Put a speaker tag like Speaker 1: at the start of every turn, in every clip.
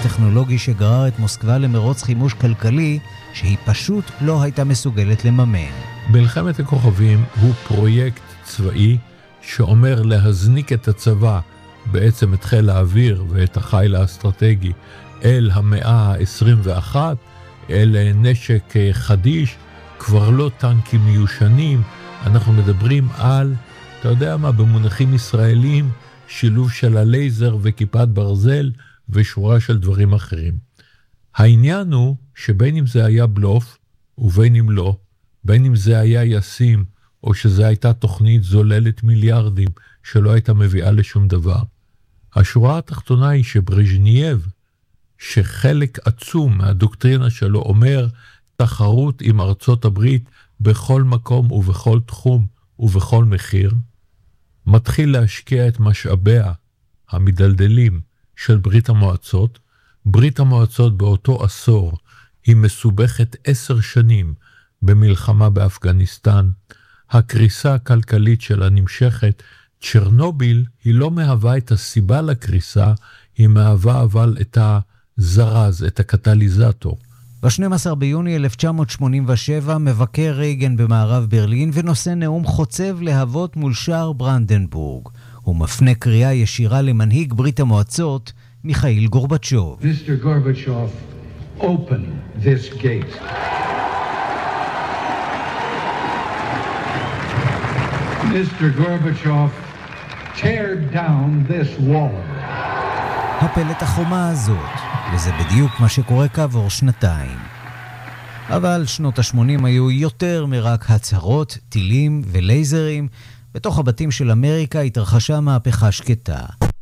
Speaker 1: הטכנולוגי שגרר את מוסקבה למרוץ חימוש כלכלי שהיא פשוט לא הייתה מסוגלת לממן.
Speaker 2: מלחמת הכוכבים הוא פרויקט צבאי שאומר להזניק את הצבא, בעצם את חיל האוויר ואת החיל האסטרטגי, אל המאה ה-21, אל נשק חדיש, כבר לא טנקים מיושנים. אנחנו מדברים על, אתה יודע מה, במונחים ישראלים, שילוב של הלייזר וכיפת ברזל ושורה של דברים אחרים. העניין הוא שבין אם זה היה בלוף ובין אם לא, בין אם זה היה ישים או שזה הייתה תוכנית זוללת מיליארדים שלא הייתה מביאה לשום דבר. השורה התחתונה היא שברז'נייב, שחלק עצום מהדוקטרינה שלו אומר תחרות עם ארצות הברית בכל מקום ובכל תחום ובכל מחיר, מתחיל להשקיע את משאביה המדלדלים של ברית המועצות. ברית המועצות באותו עשור היא מסובכת 10 שנים במלחמה באפגניסטן. הקריסה הכלכלית שלה נמשכת. צ'רנוביל היא לא מהווה את הסיבה לקריסה, היא מהווה אבל את הזרז, את הקטליזטור.
Speaker 1: ב-12 ביוני 1987 מבקר רייגן במערב ברלין ונושא נאום חוצב להבות מול שער ברנדנבורג. הוא מפנה קריאה ישירה למנהיג ברית המועצות, מיכאיל גורבצ'וב.
Speaker 3: Mr. Gorbachev, open this gate. Mr. Gorbachev, tear down this wall.
Speaker 1: הפל את החומה הזאת, וזה בדיוק מה שקורה כעבור 2. אבל שנות ה-80 היו יותר מרק הצהרות, טילים ולייזרים. בתוך הבתים של אמריקה התרחשה מהפכה שקטה.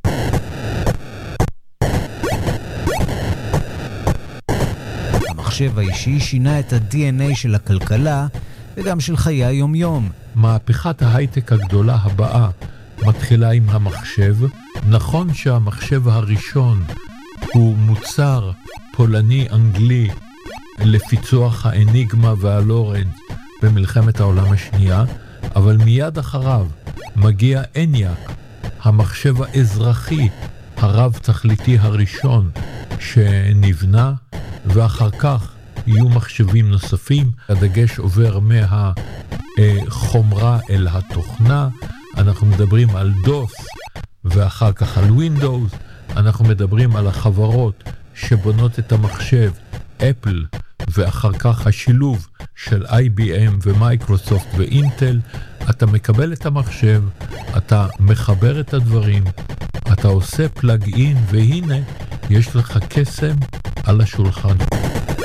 Speaker 1: המחשב האישי שינה את ה-DNA של הכלכלה וגם של חיי היום-יום.
Speaker 2: מהפכת ההייטק הגדולה הבאה מתחילה עם המחשב. נכון שהמחשב הראשון הוא מוצר פולני-אנגלי לפיצוח האניגמה והלורנס במלחמת העולם השנייה, אבל מיד אחריו מגיע אניאק, המחשב האזרחי הרב-תכליתי הראשון שנבנה, ואחר כך יהיו מחשבים נוספים. הדגש עובר מהחומרה אל התוכנה. אנחנו מדברים על דוס ואחר כך על ווינדוס. אנחנו מדברים על החברות שבונות את המחשב, אפל, ואחר כך השילוב של IBM ומייקרוסופט ואינטל. אתה מקבל את המחשב, אתה מחבר את הדברים, אתה עושה פלאג אין, והנה יש לך קסם על השולחן.